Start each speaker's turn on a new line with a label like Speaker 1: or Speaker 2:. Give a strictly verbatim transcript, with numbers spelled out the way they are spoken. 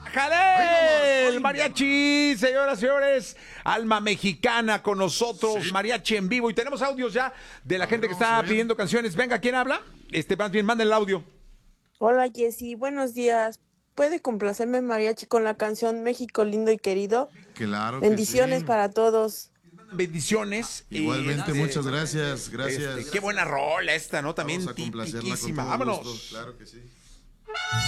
Speaker 1: ¡Jale! El mariachi, señoras y señores, alma mexicana con nosotros, sí. Mariachi en vivo. Y tenemos audios ya de la gente que está pidiendo canciones. Venga, ¿quién habla? Este, más bien, manda el audio.
Speaker 2: Hola, Jessy, buenos días. ¿Puede complacerme mariachi con la canción México lindo y querido?
Speaker 3: Claro que
Speaker 2: Bendiciones
Speaker 3: sí.
Speaker 2: para todos.
Speaker 1: Bendiciones.
Speaker 3: Igualmente,
Speaker 1: este,
Speaker 3: muchas gracias, gracias.
Speaker 1: Este, qué buena rola esta, ¿no? También
Speaker 3: Vamos a complacerla con
Speaker 1: tipiquísima.
Speaker 3: todo
Speaker 1: Vámonos.
Speaker 3: gusto, claro que sí.